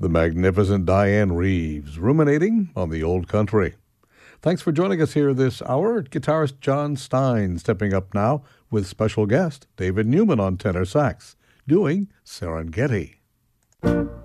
the magnificent Diane Reeves, ruminating on the old country. Thanks for joining us here this hour. Guitarist John Stein stepping up now with special guest David Newman on tenor sax, doing Serengeti.